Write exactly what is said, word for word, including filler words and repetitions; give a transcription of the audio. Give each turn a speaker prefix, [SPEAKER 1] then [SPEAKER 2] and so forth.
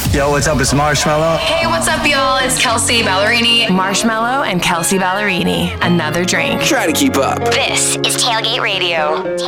[SPEAKER 1] Yo, what's up? It's Marshmello.
[SPEAKER 2] Hey, what's up, y'all? It's Kelsey Ballerini.
[SPEAKER 3] Marshmello and Kelsey Ballerini. Another drink.
[SPEAKER 4] Try to keep up.
[SPEAKER 5] This is Tailgate Radio.